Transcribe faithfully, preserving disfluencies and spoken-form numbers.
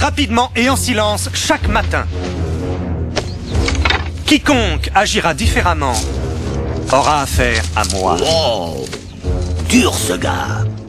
rapidement et en silence chaque matin. Quiconque agira différemment aura affaire à moi. Wow, dur ce gars.